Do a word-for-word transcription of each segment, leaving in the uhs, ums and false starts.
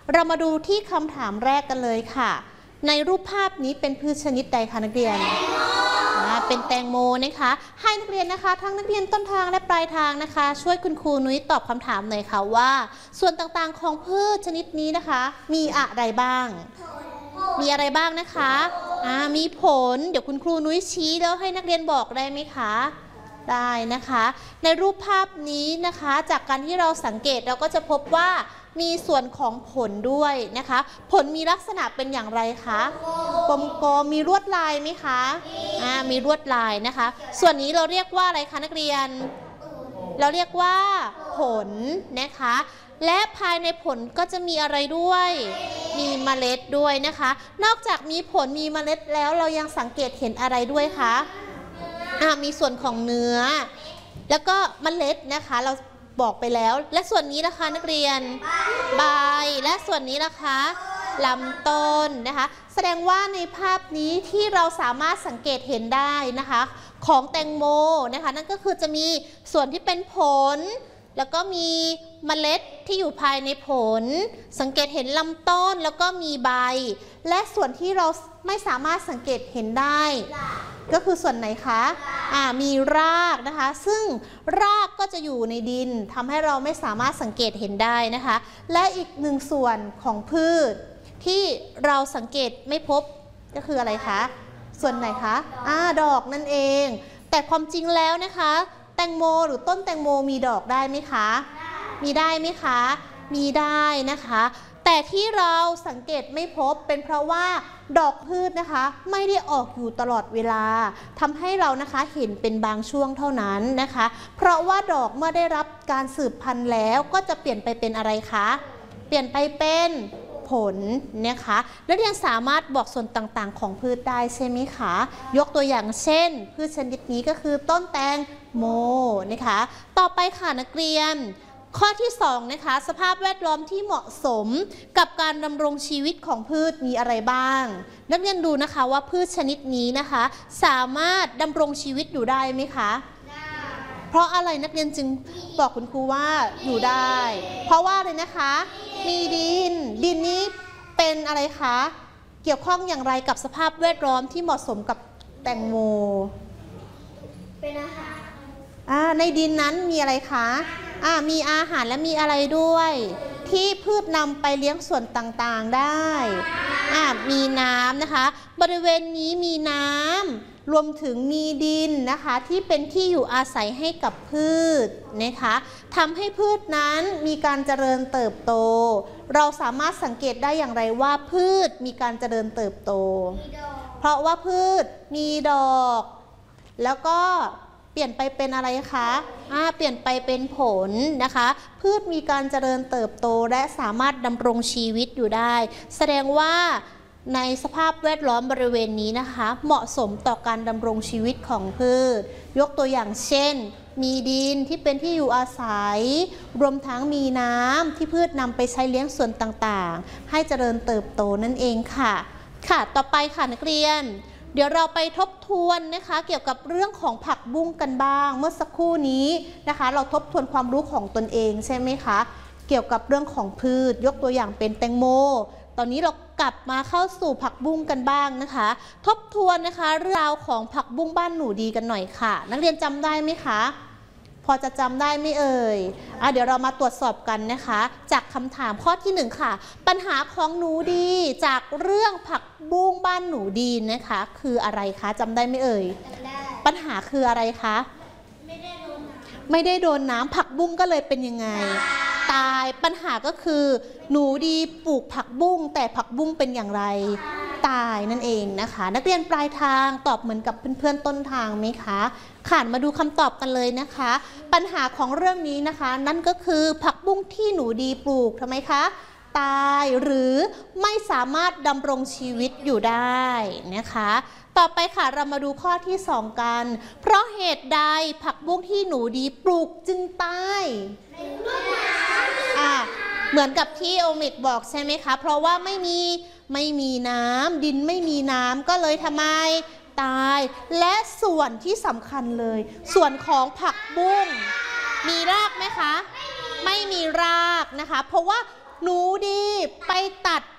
เรามาดูที่คำถามแรกกันเลยค่ะในรูปภาพนี้เป็นพืชชนิดใดคะนักเรียนเป็นแตงโมนะคะให้นักเรียนนะคะทั้งนักเรียนต้นทางและปลายทางนะคะช่วยคุณครูนุ้ยตอบคำถามหน่อยค่ะว่าส่วนต่างๆของพืชชนิดนี้นะคะมีอะไรบ้างมีอะไรบ้างนะคะอ่ามีผลเดี๋ยวคุณครูนุ้ยชี้แล้วให้นักเรียนบอกได้ไหมคะได้นะคะในรูปภาพนี้นะคะจากการที่เราสังเกตเราก็จะพบว่ามีส่วนของผลด้วยนะคะผลมีลักษณะเป็นอย่างไรคะกลมๆมีลวดลายไหมคะอ่ามีลวดลายนะคะส่วนนี้เราเรียกว่าอะไรคะนักเรียนเราเรียกว่าผลนะคะและภายในผลก็จะมีอะไรด้วยมีเมล็ดด้วยนะคะนอกจากมีผลมีเมล็ดแล้วเรายังสังเกตเห็นอะไรด้วยคะอ่ามีส่วนของเนื้อแล้วก็เมล็ดนะคะเราบอกไปแล้วและส่วนนี้นะคะนักเรียนใบและส่วนนี้นะคะลำต้นนะคะแสดงว่าในภาพนี้ที่เราสามารถสังเกตเห็นได้นะคะของแตงโมนะคะนั่นก็คือจะมีส่วนที่เป็นผลแล้วก็มีเมล็ดที่อยู่ภายในผลสังเกตเห็นลำต้นแล้วก็มีใบและส่วนที่เราไม่สามารถสังเกตเห็นได้ก็คือส่วนไหนคะอ่ามีรากนะคะซึ่งรากก็จะอยู่ในดินทำให้เราไม่สามารถสังเกตเห็นได้นะคะและอีกหนึ่งส่วนของพืชที่เราสังเกตไม่พบก็คืออะไรคะส่วนไหนคะอ่าดอกนั่นเองแต่ความจริงแล้วนะคะแตงโมหรือต้นแตงโมมีดอกได้ไหมคะมีได้ไหมคะมีได้นะคะแต่ที่เราสังเกตไม่พบเป็นเพราะว่าดอกพืชนะคะไม่ได้ออกอยู่ตลอดเวลาทำให้เรานะคะเห็นเป็นบางช่วงเท่านั้นนะคะเพราะว่าดอกเมื่อได้รับการสืบพันธุ์แล้วก็จะเปลี่ยนไปเป็นอะไรคะเปลี่ยนไปเป็นผลนะคะนักเรียนสามารถบอกส่วนต่างๆของพืชได้ใช่ไหมคะยกตัวอย่างเช่นพืชชนิดนี้ก็คือต้นแตงโมนะคะต่อไปค่ะนักเรียนข้อที่สองนะคะสภาพแวดล้อมที่เหมาะสมกับการดำรงชีวิตของพืชมีอะไรบ้างนักเรียนดูนะคะว่าพืชชนิดนี้นะคะสามารถดำรงชีวิตอยู่ได้ไหมคะเพราะอะไรนักเรียนจึงบอกคุณครูว่าอยู่ได้เพราะว่าเลยนะคะมีดินดินนี้เป็นอะไรคะเกี่ยวข้องอย่างไรกับสภาพแวดล้อมที่เหมาะสมกับแตงโมเป็นอาหารอ่าในดินนั้นมีอะไรคะอ่ามีอาหารและมีอะไรด้วยที่พืชนำไปเลี้ยงส่วนต่างๆได้อ่ามีน้ำนะคะบริเวณนี้มีน้ำรวมถึงมีดินนะคะที่เป็นที่อยู่อาศัยให้กับพืชนะคะทำให้พืชนั้นมีการเจริญเติบโตเราสามารถสังเกตได้อย่างไรว่าพืชมีการเจริญเติบโตเพราะว่าพืชมีดอกแล้วก็เปลี่ยนไปเป็นอะไรคะอ่าเปลี่ยนไปเป็นผลนะคะพืชมีการเจริญเติบโตและสามารถดำรงชีวิตอยู่ได้แสดงว่าในสภาพแวดล้อมบริเวณนี้นะคะเหมาะสมต่อการดำรงชีวิตของพืชยกตัวอย่างเช่นมีดินที่เป็นที่อยู่อาศัยรวมทั้งมีน้ำที่พืชนำไปใช้เลี้ยงส่วนต่างๆให้เจริญเติบโตนั่นเองค่ะค่ะต่อไปค่ะนักเรียนเดี๋ยวเราไปทบทวนนะคะเกี่ยวกับเรื่องของผักบุ้งกันบ้างเมื่อสักครู่นี้นะคะเราทบทวนความรู้ของตนเองใช่ไหมคะเกี่ยวกับเรื่องของพืชยกตัวอย่างเป็นแตงโมตอนนี้เรากลับมาเข้าสู่ผักบุ้งกันบ้างนะคะทบทวนนะคะเรื่องราวของผักบุ้งบ้านหนูดีกันหน่อยค่ะนักเรียนจำได้ไหมคะพอจะจำได้ไหมเอ่ยอ่ะเดี๋ยวเรามาตรวจสอบกันนะคะจากคำถามข้อที่หนึ่งค่ะปัญหาของหนูดีจากเรื่องผักบุ้งบ้านหนูดีนะคะคืออะไรคะจำได้ไหมเอ่ยปัญหาคืออะไรคะไม่ได้โดนน้ำไม่ได้โดนน้ำผักบุ้งก็เลยเป็นยังไงตายปัญหาก็คือหนูดีปลูกผักบุ้งแต่ผักบุ้งเป็นอย่างไรตายนั่นเองนะคะนักเรียนปลายทางตอบเหมือนกับเพื่อนๆต้นทางไหมคะขานมาดูคำตอบกันเลยนะคะปัญหาของเรื่องนี้นะคะนั่นก็คือผักบุ้งที่หนูดีปลูกทำไมคะตายหรือไม่สามารถดำรงชีวิตอยู่ได้นะคะต่อไปค่ะเรามาดูข้อที่สองกันเพราะเหตุใดผักบุ้งที่หนูดีปลูกจึงตายอ่ะเหมือนกับที่โอมิกบอกใช่ไหมคะเพราะว่าไม่มีไม่มีน้ำดินไม่มีน้ำก็เลยทำไมตายและส่วนที่สำคัญเลยส่วนของผักบุ้งมีรากไหมคะไม่มีรากนะคะเพราะว่าหนูดีไป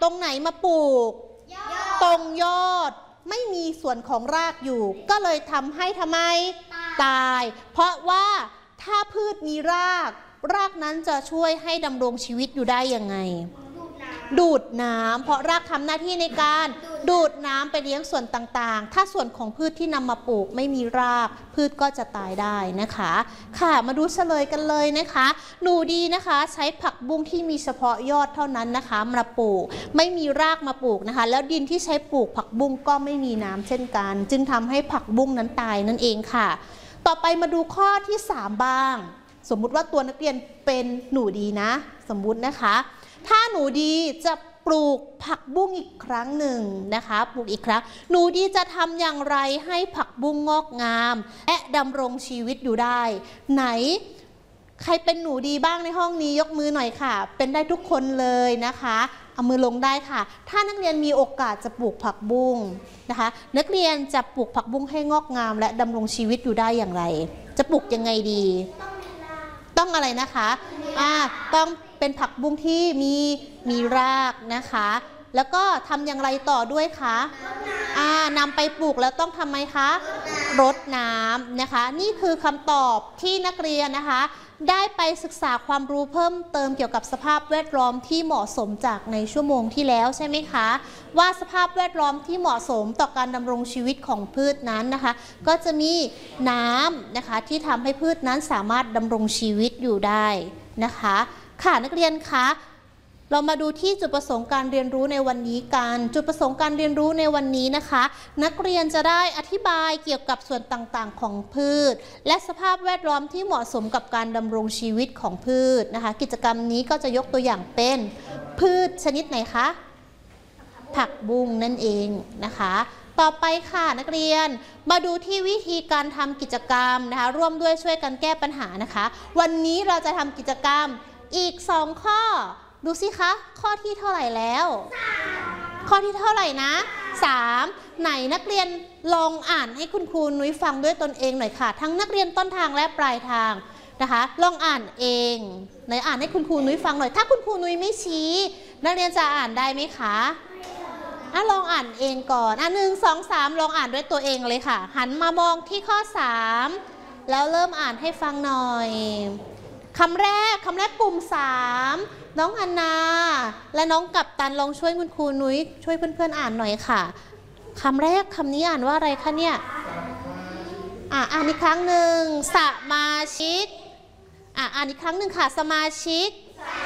ตรงไหนมาปลูกตรงยอดไม่มีส่วนของรากอยู่ก็เลยทำให้ทำไมตายเพราะว่าถ้าพืชมีรากรากนั้นจะช่วยให้ดำรงชีวิตอยู่ได้ยังไงดูดน้ำเพราะรากทำหน้าที่ในการดูดน้ำไปเลี้ยงส่วนต่างๆถ้าส่วนของพืชที่นำมาปลูกไม่มีรากพืชก็จะตายได้นะคะค่ะมาดูเฉลยกันเลยนะคะหนูดีนะคะใช้ผักบุ้งที่มีเฉพาะยอดเท่านั้นนะคะมาปลูกไม่มีรากมาปลูกนะคะแล้วดินที่ใช้ปลูกผักบุ้งก็ไม่มีน้ำเช่นกันจึงทำให้ผักบุ้งนั้นตายนั่นเองค่ะต่อไปมาดูข้อที่สามบ้างสมมุติว่าตัวนักเรียนเป็นหนูดีนะสมมุตินะคะถ้าหนูดีจะปลูกผักบุ้งอีกครั้งหนึ่งนะคะปลูกอีกครั้งหนูดีจะทำอย่างไรให้ผักบุ้งงอกงามและดำรงชีวิตอยู่ได้ไหนใครเป็นหนูดีบ้างในห้องนี้ยกมือหน่อยค่ะเป็นได้ทุกคนเลยนะคะเอามือลงได้ค่ะถ้านักเรียนมีโอกาสจะปลูกผักบุ้งนะคะนักเรียนจะปลูกผักบุ้งให้งอกงามและดำรงชีวิตอยู่ได้อย่างไรจะปลูกยังไงดีต้องอะไรนะคะอ่าต้องเป็นผักบุ้งที่มีมีรากนะคะแล้วก็ทำอย่างไรต่อด้วยคะอ่านำไปปลูกแล้วต้องทำไมคะรดน้ำนะคะนี่คือคำตอบที่นักเรียนนะคะได้ไปศึกษาความรู้เพิ่มเติมเกี่ยวกับสภาพแวดล้อมที่เหมาะสมจากในชั่วโมงที่แล้วใช่ไหมคะว่าสภาพแวดล้อมที่เหมาะสมต่อการดำรงชีวิตของพืชนั้นนะคะก็จะมีน้ำนะคะที่ทำให้พืชนั้นสามารถดำรงชีวิตอยู่ได้นะคะค่ะนักเรียนคะเรามาดูที่จุดประสงค์การเรียนรู้ในวันนี้กันจุดประสงค์การเรียนรู้ในวันนี้นะคะนักเรียนจะได้อธิบายเกี่ยวกับส่วนต่างๆของพืชและสภาพแวดล้อมที่เหมาะสมกับการดำรงชีวิตของพืชนะคะกิจกรรมนี้ก็จะยกตัวอย่างเป็นพืชชนิดไหนคะผักบุ้งนั่นเองนะคะต่อไปค่ะนักเรียนมาดูที่วิธีการทำกิจกรรมนะคะร่วมด้วยช่วยกันแก้ปัญหานะคะวันนี้เราจะทำกิจกรรมอีกสองข้อดูสิคะข้อที่เท่าไหร่แล้วข้อที่เท่าไหร่นะสามไหนนักเรียนลองอ่านให้คุณครูนุ้ยฟังด้วยตนเองหน่อยค่ะทั้งนักเรียนต้นทางและปลายทางนะคะลองอ่านเองไหนอ่านให้คุณครูนุ้ยฟังหน่อยถ้าคุณครูนุ้ยไม่ชี้นักเรียนจะอ่านได้ไหมคะอ่ะลองอ่านเองก่อนอ่ะหนึ่งสองสามลองอ่านด้วยตัวเองเลยค่ะหันมามองที่ข้อสามแล้วเริ่มอ่านให้ฟังหน่อยคำแรกคำแรกกลุ่มสามน้องอันนาและน้องกัปตันลองช่วยคุณครูนุ้ยช่วยเพื่อนๆอ่านหน่อยค่ะคำแรกคำนี้อ่านว่าอะไรคะเนี่ยอ่ะอ่านอีกครั้งหนึ่งสมาชิกอ่ะอ่านอีกครั้งหนึ่งค่ะสมาชิก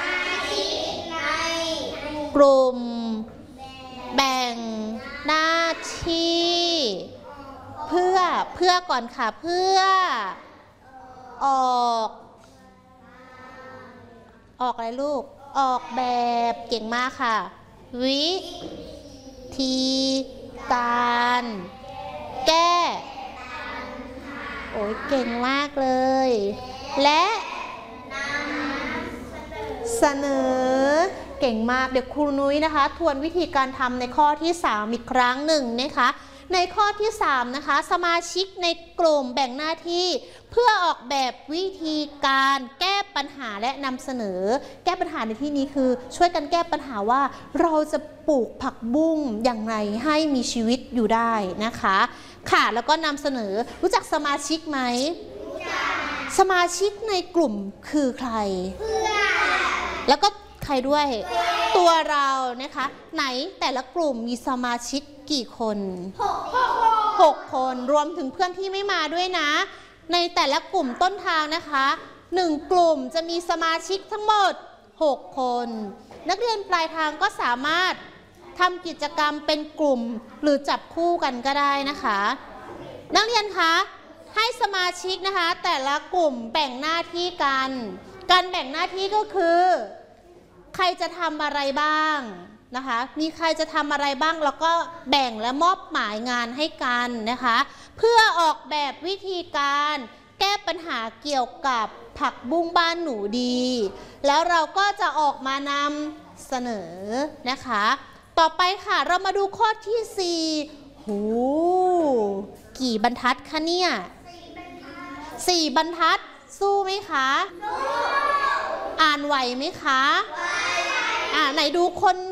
กลุ่มแบ่งหน้าที่เพื่อเพื่อก่อนค่ะเพื่อออกออกอะไรลูกออกแบบเก่งมากค่ะวิธีการแก้โอ้ยเก่งมากเลยและเสนอเก่งมากเดี๋ยวครูนุ้ยนะคะทวนวิธีการทำในข้อที่สามอีกครั้งหนึ่งนะคะในข้อที่สามนะคะสมาชิกในกลุ่มแบ่งหน้าที่เพื่อออกแบบวิธีการแก้ปัญหาและนำเสนอแก้ปัญหาในที่นี้คือช่วยกันแก้ปัญหาว่าเราจะปลูกผักบุ้งอย่างไรให้มีชีวิตอยู่ได้นะคะค่ะแล้วก็นำเสนอรู้จักสมาชิกไหมสมาชิกในกลุ่มคือใครแล้วก็ใครด้วยตัวเรานะคะไหนแต่ละกลุ่มมีสมาชิกกี่คนหกคนรวมถึงเพื่อนที่ไม่มาด้วยนะในแต่ละกลุ่มต้นทางนะคะหนึ่งกลุ่มจะมีสมาชิกทั้งหมดหกคนนักเรียนปลายทางก็สามารถทำกิจกรรมเป็นกลุ่มหรือจับคู่กันก็ได้นะคะนักเรียนคะให้สมาชิกนะคะแต่ละกลุ่มแบ่งหน้าที่กันการแบ่งหน้าที่ก็คือใครจะทำอะไรบ้างนะคะมีใครจะทำอะไรบ้างแล้วก็แบ่งและมอบหมายงานให้กันนะคะเพื่อออกแบบวิธีการแก้ปัญหาเกี่ยวกับผักบุ้งบ้านหนูดีแล้วเราก็จะออกมานำเสนอนะคะต่อไปค่ะเรามาดูข้อที่สี่หูกี่บรรทัดคะเนี่ยสี่บรรทัดสู้ไหมคะอ่านไหวไหมคะอ่าไหนดูคน